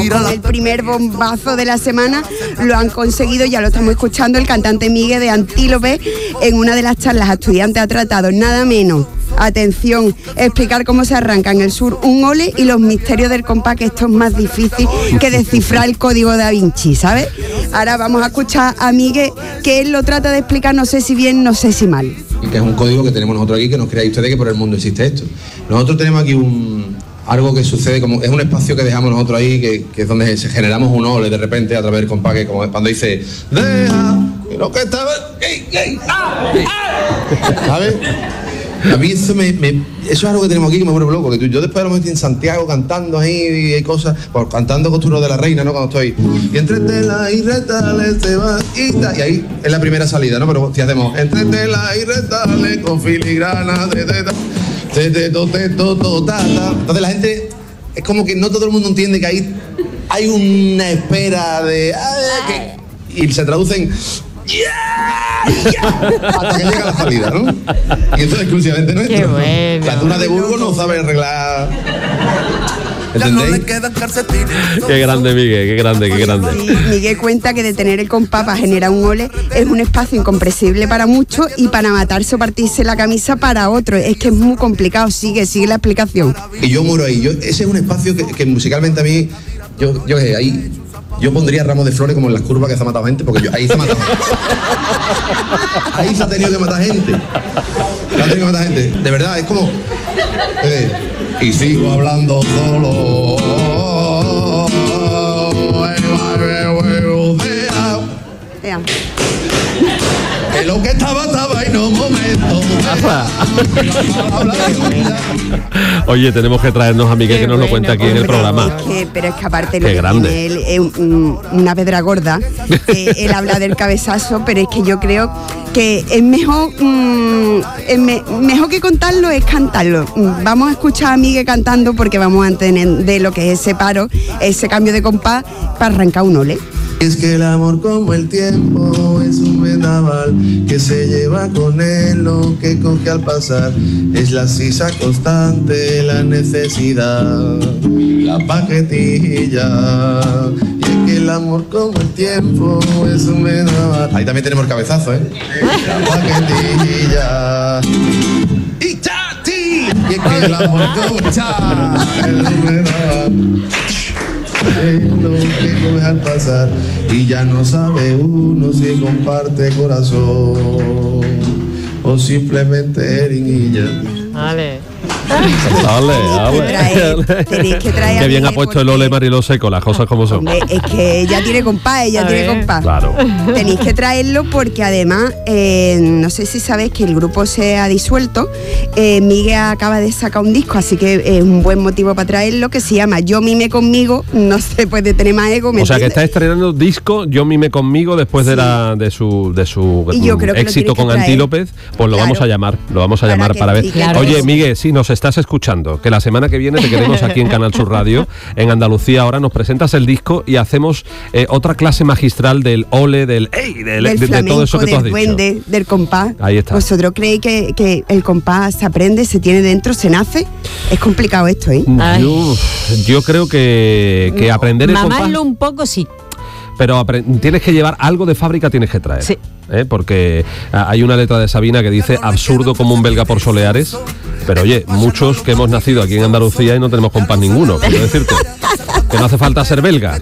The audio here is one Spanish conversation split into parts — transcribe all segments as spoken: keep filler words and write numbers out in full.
El primer bombazo de la semana lo han conseguido, ya lo estamos escuchando, el cantante Miguel de Antílope. En una de las charlas a estudiantes ha tratado nada menos, atención, explicar cómo se arranca en el sur un ole y los misterios del compás, que esto es más difícil que descifrar el código Da Vinci, ¿sabes? Ahora vamos a escuchar a Miguel, que él lo trata de explicar, no sé si bien, no sé si mal. Que es un código que tenemos nosotros aquí, que nos creáis ustedes que por el mundo existe esto. Nosotros tenemos aquí un... algo que sucede, como es un espacio que dejamos nosotros ahí, que, que es donde generamos un ole de repente a través del compás, que como cuando dice deja lo que estaba ey, ey, ah, ah. ¿Sabes? A mí eso me, me eso es algo que tenemos aquí que me vuelve loco, que tú, yo después lo metí en Santiago cantando ahí y cosas, pues, cantando Costurro de la Reina, ¿no? Cuando estoy y entre tela y retales se va y, ta, y ahí es la primera salida, ¿no? Pero si hacemos entre tela y retales con filigrana de teta. Entonces la gente es como que no todo el mundo entiende que hay, hay una espera de que, y se traducen yeah, yeah, hasta que llega la salida, ¿no? Y eso es exclusivamente nuestro. Qué bueno. La tuna de Burgos no sabe arreglar. ¿Entendéis? Qué grande, Miguel, qué grande, qué grande. Sí, Miguel cuenta que detener el compás para generar un ole es un espacio incomprensible para muchos y para matarse o partirse la camisa para otros. Es que es muy complicado. Sigue, sigue la explicación. Y yo muero ahí. Yo, ese es un espacio que, que musicalmente a mí, yo, yo ahí, yo pondría ramos de flores como en las curvas que se ha matado gente, porque yo, ahí se ha matado gente. Ahí se ha tenido que matar gente. Se ha tenido que matar gente. De verdad, es como... Eh, y sigo hablando solo. Yeah. Que lo que estaba, estaba y no momento. Oye, tenemos que traernos a Miguel, que nos lo cuenta aquí en el programa. Es que, pero es que aparte lo Qué que grande. tiene él es un- una pedra gorda. Eh, él habla del cabezazo, pero es que yo creo que es mejor, mm, es me- mejor que contarlo es cantarlo. Mm, Vamos a escuchar a Miguel cantando porque vamos a entender lo que es ese paro, ese cambio de compás para arrancar un ole. Es que el amor como el tiempo es un vendaval que se lleva con él lo que coge al pasar. Es la sisa constante, la necesidad, la paquetilla. Y es que el amor como el tiempo es un vendaval. Ahí también tenemos el cabezazo, ¿eh? La paquetilla. Y chati. Y es que el amor como el cha es un vendaval. Es lo que coge al pasar y ya no sabe uno si comparte corazón o simplemente jeringuilla. Vale. Dale, Traer- dale. tenéis que traer a Qué bien ha Miguel puesto el porque- ole Mariló Seco, las cosas como son. Hombre, es que ella tiene compás, ella A tiene ver. compás. Claro. Tenéis que traerlo porque además, eh, no sé si sabéis que el grupo se ha disuelto. Eh, Miguel acaba de sacar un disco, así que es un buen motivo para traerlo, que se llama Yo mime conmigo. No se puede tener más ego, ¿me O sea que está entiendes? estrenando disco Yo mime conmigo después de Sí. la de su de su Y yo creo que lo éxito tienes que con traer. Antílopez, pues lo Claro. vamos a llamar, lo vamos a Para llamar que para ver. explique Claro. Oye, todo. Miguel, si nos estás escuchando, que la semana que viene te queremos aquí en Canal Sur Radio, en Andalucía. Ahora nos presentas el disco y hacemos eh, otra clase magistral del ole, del ey, del, Del de, de todo eso que tú has del dicho. duende, del compás. Ahí está. ¿Vosotros creéis que, que el compás se aprende, se tiene dentro, se nace? Es complicado esto, ¿eh? Ay. Yo, yo creo que, que aprender el compás, Mamarlo un poco, sí. pero apre- tienes que llevar algo de fábrica, tienes que traer. Sí. ¿Eh? Porque ah, hay una letra de Sabina que dice absurdo como un belga por Soleares, pero oye, muchos que hemos nacido aquí en Andalucía y no tenemos compás ninguno, quiero decirte que no hace falta ser belga.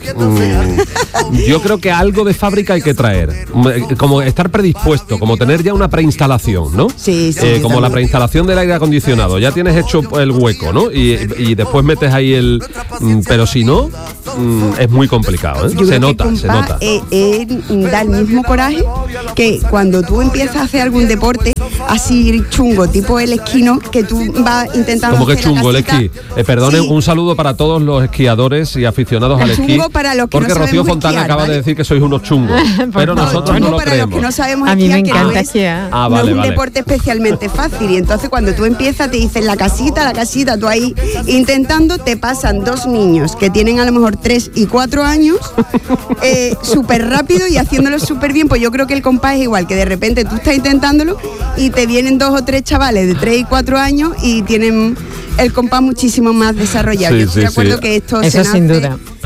Mm, yo creo que algo de fábrica hay que traer, Mm, como estar predispuesto, como tener ya una preinstalación, ¿no? Sí, sí, Eh, sí, como la también. preinstalación del aire acondicionado, ya tienes hecho el hueco, ¿no? Y, y después metes ahí el... mm, pero si no, mm, es muy complicado, ¿eh? Yo Se creo nota, que el se compás nota. eh, eh, da el mismo coraje que cuando tú empiezas a hacer algún deporte así chungo, tipo el esquino, que tú vas intentando Como que hacer la chungo el casita. esquí. Eh, perdonen, Sí. un saludo para todos los esquiadores y aficionados al esquí. Chungo para los que porque no Rocío sabemos Fontana esquiar, acaba ¿vale? de decir que sois unos chungos. pero No, nosotros chungo no lo para creemos. los que no sabemos A mí me esquiar, que no encanta es- esquiar. Ah, no vale, es un vale. deporte especialmente fácil y entonces cuando tú empiezas te dicen la casita, la casita, tú ahí intentando, te pasan dos niños que tienen a lo mejor tres y cuatro años eh, súper rápido y haciéndolo súper bien. Pues yo creo que el compás es igual, que de repente tú estás intentándolo y te vienen dos o tres chavales de tres y cuatro años y tienen el compás muchísimo más desarrollado. Sí, Yo estoy sí, de acuerdo sí. que esto Eso se sin nace duda.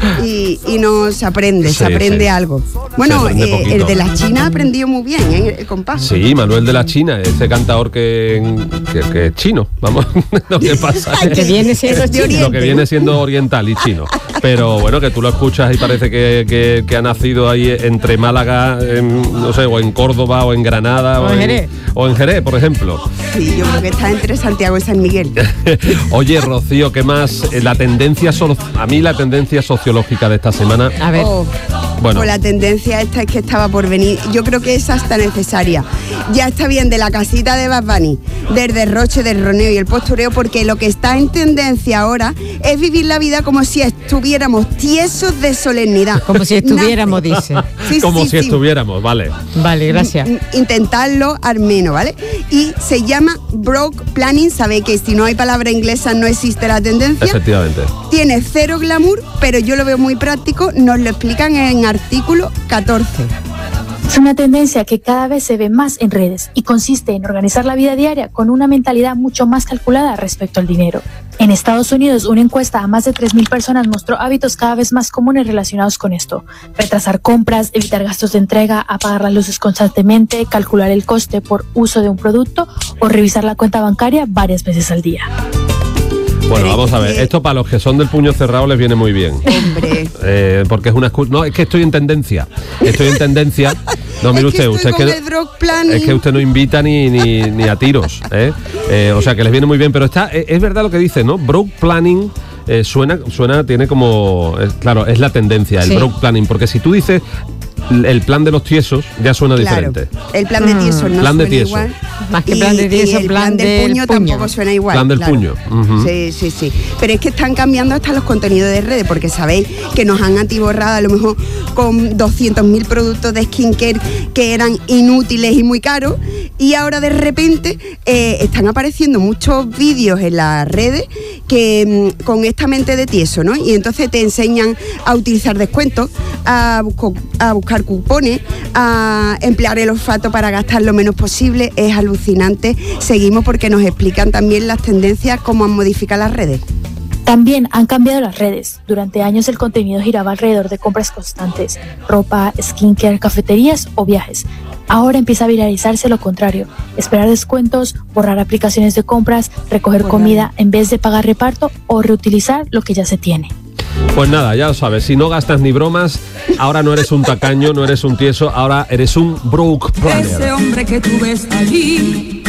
y, y nos aprende, Sí, se aprende sí. algo. Bueno, Se aprende eh, el poquito. de la China aprendió muy bien, ¿eh? El compás. Sí, Manuel de la China, ese cantador que, que, que es chino, vamos, lo que pasa Ay, es que viene siendo es de chino. Oriente. lo que viene siendo oriental y chino. Pero bueno, que tú lo escuchas y parece que, que, que ha nacido ahí entre Málaga, en, no sé, o en Córdoba, o en Granada, O en Jerez. o en Jerez, por ejemplo. Sí, yo creo que está entre Santiago y San Miguel. Oye, Rocío, ¿qué más? Eh, La tendencia, so- a mí la tendencia sociológica de esta semana, A ver. Oh, bueno, pues la tendencia esta es que estaba por venir. Yo creo que es hasta necesaria. Ya está bien de la casita de Bad Bunny, del derroche, del roneo y el postureo, porque lo que está en tendencia ahora es vivir la vida como si estuviéramos tiesos de solemnidad. Como si estuviéramos, Nace. dice. Sí, como sí, si sí. estuviéramos, vale. Vale, gracias. Mm, Intentarlo al menos, ¿vale? Y se llama broke planning. Sabéis que si no hay palabra inglesa no existe la tendencia. Efectivamente. Tiene cero glamour, pero yo lo veo muy práctico. Nos lo explican en artículo catorce. Es una tendencia que cada vez se ve más en redes y consiste en organizar la vida diaria con una mentalidad mucho más calculada respecto al dinero. En Estados Unidos, una encuesta a más de tres mil personas mostró hábitos cada vez más comunes relacionados con esto. Retrasar compras, evitar gastos de entrega, apagar las luces constantemente, calcular el coste por uso de un producto o revisar la cuenta bancaria varias veces al día. Bueno, Pero vamos es a ver, que- esto para los que son del puño cerrado les viene muy bien. Hombre. Eh, porque es una excusa. No, es que estoy en tendencia. Estoy en tendencia. No, mire Es que usted, estoy usted con es que, el broke planning. es que usted no invita ni, ni, ni a tiros. ¿eh? Eh, o sea que les viene muy bien. Pero está, es, es verdad lo que dice, ¿no? Broke planning eh, suena, suena, tiene como. Es, claro, es la tendencia, el Sí. broke planning. Porque si tú dices el plan de los tiesos, ya suena Claro, diferente. el plan de tieso no Plan de suena tieso. igual. Más que Y- plan de tieso, y el plan del del puño, puño. tampoco suena igual. Plan del claro. puño, ujú. Sí, sí, sí. Pero es que están cambiando hasta los contenidos de redes, porque sabéis que nos han atiborrado a lo mejor con doscientos mil productos de skincare que eran inútiles y muy caros, y ahora de repente eh, están apareciendo muchos vídeos en las redes que mm, con esta mente de tieso, ¿no? Y entonces te enseñan a utilizar descuentos, a, busco- a buscar cupones, a emplear el olfato para gastar lo menos posible. Es alucinante. Seguimos porque nos explican también las tendencias, cómo han modificado las redes. También han cambiado las redes. Durante años el contenido giraba alrededor de compras constantes, ropa, skincare, cafeterías o viajes. Ahora empieza a viralizarse lo contrario, esperar descuentos, borrar aplicaciones de compras, recoger Borrar. comida en vez de pagar reparto o reutilizar lo que ya se tiene. Pues nada, ya lo sabes, si no gastas ni bromas, ahora no eres un tacaño, no eres un tieso, ahora eres un broke planner. Ese hombre que tú ves allí,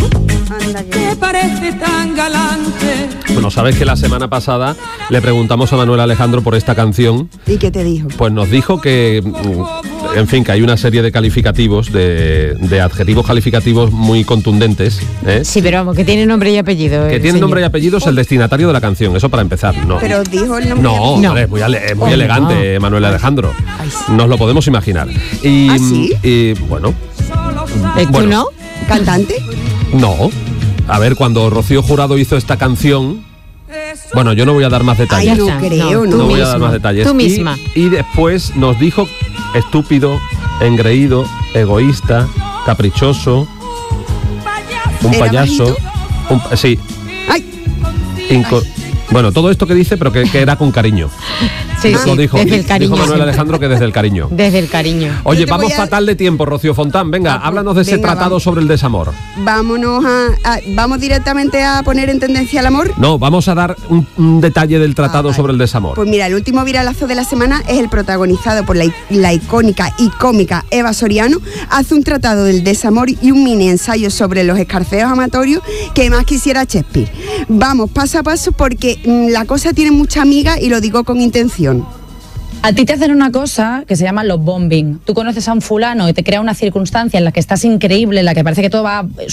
Anda que- que parece tan galante. Bueno, sabes que la semana pasada le preguntamos a Manuel Alejandro por esta canción. ¿Y qué te dijo? Pues nos dijo que, mm, en fin, que hay una serie de calificativos, de, de adjetivos calificativos muy contundentes, ¿eh? Sí, pero vamos, que tiene nombre y apellido. Que el tiene señor. nombre y apellidos el destinatario de la canción, eso para empezar, no. Pero dijo el nombre. No, No. hombre, es muy, ale- es muy Hombre, elegante, no. Manuel Alejandro. Ay, sí. Nos lo podemos imaginar. Y, ¿Ah, sí? y, bueno, ¿Eh, ¿Tú Bueno. no? ¿Cantante? no. A ver, cuando Rocío Jurado hizo esta canción, bueno, yo no voy a dar más detalles. Ay, no Ya está, creo, tú ¿no? No voy a mismo, dar más detalles. Tú Y- misma. Y, después nos dijo estúpido, engreído, egoísta, caprichoso, un ¿Era payaso. bajito? un- sí. Ay, inco- bueno, todo esto que dice, pero que, que era con cariño. Sí, Lo sí, dijo, desde el dijo cariño. Manuel siempre. Alejandro que desde el cariño. Desde el cariño. Oye, Yo te voy vamos a- fatal de tiempo, Rocío Fontán. Venga, Ah, pues, háblanos de ese venga, tratado vamos. sobre el desamor. vámonos a, a- ¿Vamos directamente a poner en tendencia el amor? No, vamos a dar un, un detalle del tratado Ah, vale. sobre el desamor. Pues mira, el último viralazo de la semana es el protagonizado por la, i- la icónica y cómica Eva Soriano. Hace un tratado del desamor y un mini ensayo sobre los escarceos amatorios que más quisiera Shakespeare. Vamos paso a paso porque mm, la cosa tiene mucha amiga y lo digo con intención. A ti te hacen una cosa que se llama los bombing. Tú conoces a un fulano y te crea una circunstancia en la que estás increíble, en la que parece que todo va